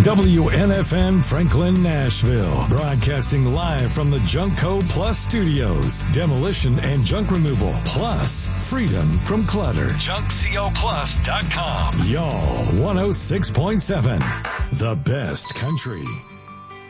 WNFN Franklin, Nashville. Broadcasting live from the Junkco Plus Studios. Demolition and junk removal. Plus, freedom from clutter. JunkCoPlus.com. Y'all, 106.7. The best country.